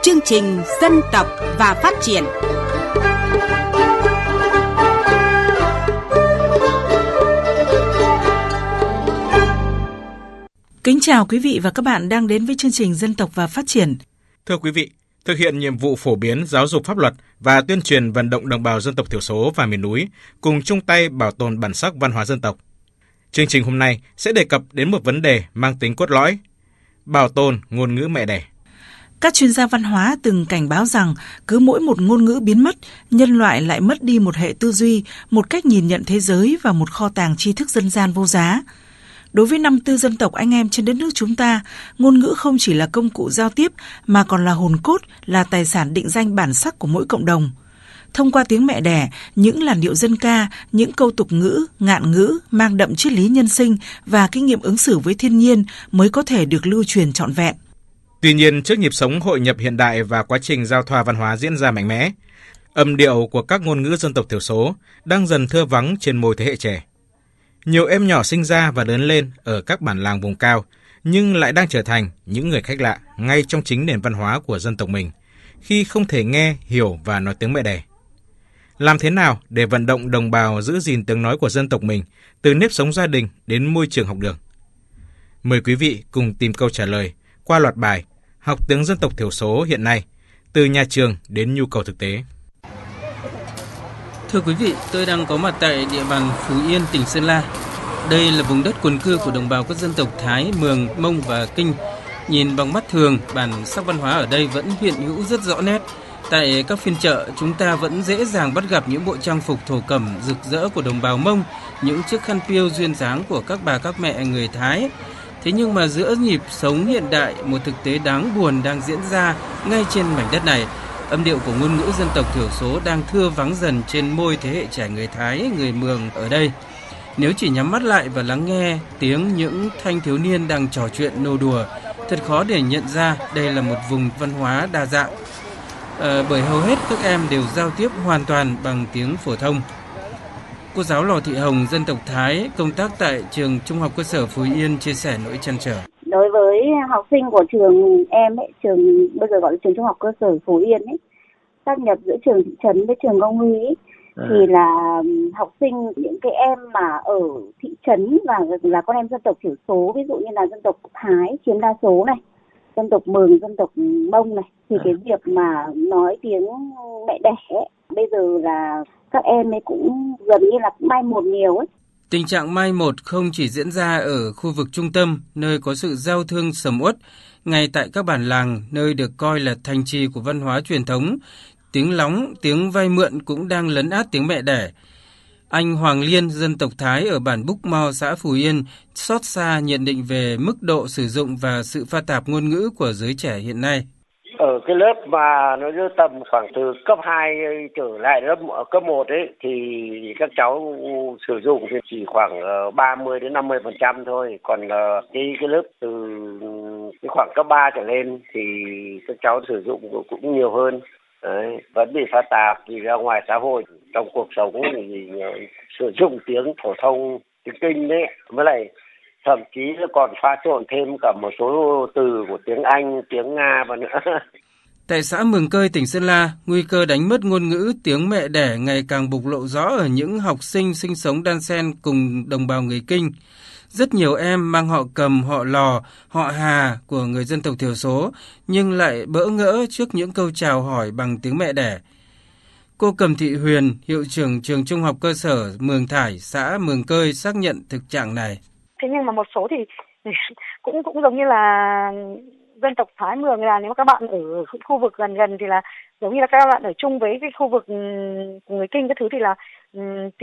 Chương trình Dân tộc và Phát triển. Kính chào quý vị và các bạn đang đến với chương trình Dân tộc và Phát triển. Thưa quý vị, thực hiện nhiệm vụ phổ biến giáo dục pháp luật và tuyên truyền vận động đồng bào dân tộc thiểu số và miền núi cùng chung tay bảo tồn bản sắc văn hóa dân tộc. Chương trình hôm nay sẽ đề cập đến một vấn đề mang tính cốt lõi: bảo tồn ngôn ngữ mẹ đẻ. Các chuyên gia văn hóa từng cảnh báo rằng cứ mỗi một ngôn ngữ biến mất, nhân loại lại mất đi một hệ tư duy, một cách nhìn nhận thế giới và một kho tàng tri thức dân gian vô giá. Đối với 54 dân tộc anh em trên đất nước chúng ta, ngôn ngữ không chỉ là công cụ giao tiếp mà còn là hồn cốt, là tài sản định danh bản sắc của mỗi cộng đồng. Thông qua tiếng mẹ đẻ, những làn điệu dân ca, những câu tục ngữ, ngạn ngữ mang đậm triết lý nhân sinh và kinh nghiệm ứng xử với thiên nhiên mới có thể được lưu truyền trọn vẹn. Tuy nhiên, trước nhịp sống hội nhập hiện đại và quá trình giao thoa văn hóa diễn ra mạnh mẽ, âm điệu của các ngôn ngữ dân tộc thiểu số đang dần thưa vắng trên môi thế hệ trẻ. Nhiều em nhỏ sinh ra và lớn lên ở các bản làng vùng cao, nhưng lại đang trở thành những người khách lạ ngay trong chính nền văn hóa của dân tộc mình, khi không thể nghe, hiểu và nói tiếng mẹ đẻ. Làm thế nào để vận động đồng bào giữ gìn tiếng nói của dân tộc mình, từ nếp sống gia đình đến môi trường học đường? Mời quý vị cùng tìm câu trả lời qua loạt bài Học tiếng dân tộc thiểu số hiện nay, từ nhà trường đến nhu cầu thực tế. Thưa quý vị, tôi đang có mặt tại địa bàn Phú Yên, tỉnh Sơn La. Đây là vùng đất quần cư của đồng bào các dân tộc Thái, Mường, Mông và Kinh. Nhìn bằng mắt thường, bản sắc văn hóa ở đây vẫn hiện hữu rất rõ nét. Tại các phiên chợ, chúng ta vẫn dễ dàng bắt gặp những bộ trang phục thổ cẩm rực rỡ của đồng bào Mông, những chiếc khăn piêu duyên dáng của các bà các mẹ người Thái. Thế nhưng mà giữa nhịp sống hiện đại, một thực tế đáng buồn đang diễn ra ngay trên mảnh đất này. Âm điệu của ngôn ngữ dân tộc thiểu số đang thưa vắng dần trên môi thế hệ trẻ người Thái, người Mường ở đây. Nếu chỉ nhắm mắt lại và lắng nghe tiếng những thanh thiếu niên đang trò chuyện nô đùa, thật khó để nhận ra đây là một vùng văn hóa đa dạng. Bởi hầu hết các em đều giao tiếp hoàn toàn bằng tiếng phổ thông. Cô giáo Lò Thị Hồng, dân tộc Thái, công tác tại trường Trung học cơ sở Phú Yên chia sẻ nỗi trăn trở. Đối với học sinh của trường em ấy, trường bây giờ gọi là trường Trung học cơ sở Phú Yên ấy, sáp nhập giữa trường thị trấn với trường công huy ấy, thì là học sinh những cái em mà ở thị trấn và là con em dân tộc thiểu số, ví dụ như là dân tộc Thái chiếm đa số này, dân tộc Mường, dân tộc Mông này, thì cái việc mà nói tiếng mẹ đẻ ấy, bây giờ là các em ấy cũng gần như là mai một nhiều ấy. Tình trạng mai một không chỉ diễn ra ở khu vực trung tâm, nơi có sự giao thương sầm uất, ngay tại các bản làng, nơi được coi là thành trì của văn hóa truyền thống, tiếng lóng, tiếng vay mượn cũng đang lấn át tiếng mẹ đẻ. Anh Hoàng Liên, dân tộc Thái ở bản Búc Mo, xã Phú Yên, xót xa nhận định về mức độ sử dụng và sự pha tạp ngôn ngữ của giới trẻ hiện nay. Ở cái lớp mà nó đưa tầm khoảng từ cấp 2 trở lại cấp 1 ấy thì các cháu sử dụng thì chỉ khoảng 30 đến 50% thôi. Còn cái lớp từ cái khoảng cấp 3 trở lên thì các cháu sử dụng cũng nhiều hơn. Đấy, vẫn bị pha tạp vì ra ngoài xã hội trong cuộc sống thì sử dụng tiếng phổ thông, tiếng Kinh đấy, với lại thậm chí còn pha trộn thêm cả một số từ của tiếng Anh, tiếng Nga vào nữa. Tại xã Mường Cơi, tỉnh Sơn La, nguy cơ đánh mất ngôn ngữ tiếng mẹ đẻ ngày càng bộc lộ rõ ở những học sinh sinh sống đan xen cùng đồng bào người Kinh. Rất nhiều em mang họ Cầm, họ Lò, họ Hà của người dân tộc thiểu số, nhưng lại bỡ ngỡ trước những câu chào hỏi bằng tiếng mẹ đẻ. Cô Cầm Thị Huyền, hiệu trưởng trường Trung học cơ sở Mường Thải, xã Mường Cơi xác nhận thực trạng này. Thế nhưng mà một số thì cũng giống như là dân tộc Thái Mường, là nếu mà các bạn ở khu vực gần thì là giống như là các bạn ở chung với cái khu vực người Kinh cái thứ thì là